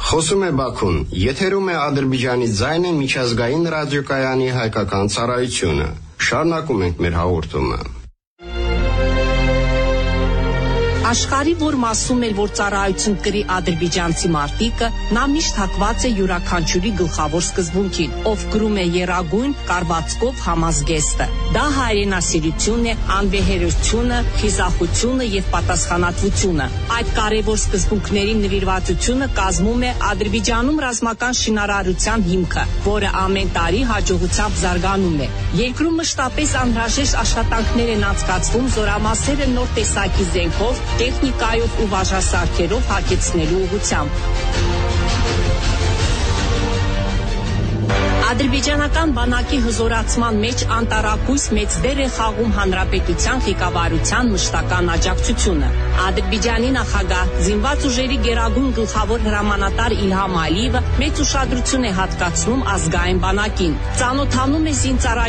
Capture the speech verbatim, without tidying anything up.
Խոսում է Բաքուն, եթերում է Ադրբեջանի ձայնը միջազգային ռադիոկայանի հայկական ծառայությունը։ Շարունակում ենք մեր հաղորդումը։ Աշխարհի որ մասում էլ որ ծառայություն կրի ադրբեջանցի մարտիկը, նա միշտ հակված է յուրաքանչյուրի գլխավոր սկզբունքին, ով գրում է եռագույն կառվածքով համազգեստը։ Դա հայրենասիրությունն է, անվեհերությունը, խիզախությունը եւ պատասխանատվությունը։ Այդ կարևոր սկզբունքների նվիրվածությունը կազմում է Ադրբեջանում ռազմական շինարարության հիմքը, որը ամեն տարի հաջողությամբ զարգանում է։ Երկրում մշտապես անհրաժեշտ աշխատանքներ են անցկացվում զորամասերը նոր տեսակի զենքով, տեխնիկայով ու վարժասարքերով հագեցնելու ուղղությամբ։ Ադրբեջանական բանակի հզորացման մեջ անտարակույս մեծ դեր է խաղում հանրապետության ղեկավարության մշտական աջակցությունը։ Ադրբեջանի նախագահ զինված ուժերի գերագույն գլխավոր հրամանատար Իլհամ Ալիևը մեծ ուշադրություն է հատկացնում ազգային բանակին, ծանոթանում է զինծառայողների